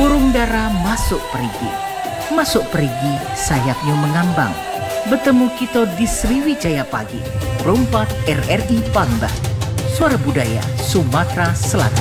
Burung dara masuk perigi. Masuk perigi, sayapnya mengambang. Bertemu kita di Sriwijaya pagi. Perumpat RRI Palembang. Suara Budaya Sumatera Selatan.